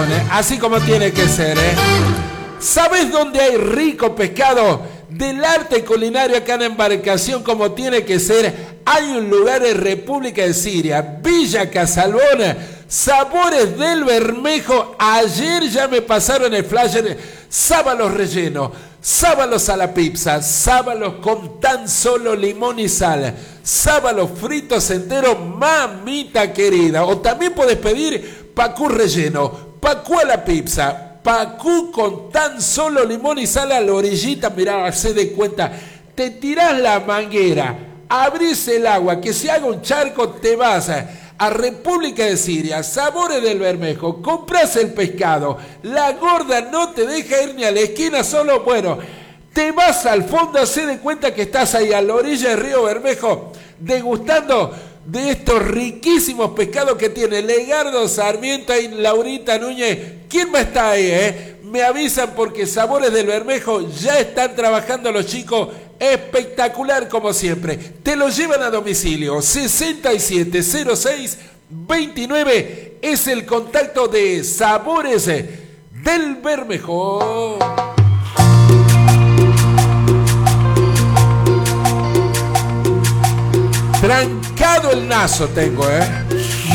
Así como tiene que ser, ¿eh? ¿Sabes dónde hay rico pescado del arte culinario acá en Embarcación como tiene que ser? Hay un lugar en República de Siria, Villa Casalbona, Sabores del Bermejo. Ayer ya me pasaron el flyer, sábalos rellenos, sábalos a la pizza, sábalos con tan solo limón y sal, sábalos fritos enteros, mamita querida. O también puedes pedir pacú relleno, pacú a la pizza, pacú con tan solo limón y sal a la orillita. Mirá, hacé de cuenta, te tirás la manguera, abrís el agua, que se haga un charco, te vas a República de Siria, Sabores del Bermejo, compras el pescado, la gorda no te deja ir ni a la esquina, solo, bueno, te vas al fondo, hacé de cuenta que estás ahí a la orilla del río Bermejo, degustando de estos riquísimos pescados que tiene Legardo Sarmiento y Laurita Núñez. ¿Quién más está ahí, Me avisan porque Sabores del Bermejo ya están trabajando los chicos. Espectacular como siempre. Te lo llevan a domicilio. 6706-29 es el contacto de Sabores del Bermejo. Trancado el naso tengo,